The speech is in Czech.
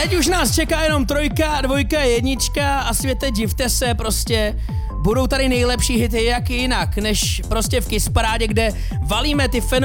Teď už nás čeká jenom 3, 2, 1 a světe divte se prostě. Budou tady nejlepší hity jak jinak, než prostě v Kiss Parádě, kde valíme ty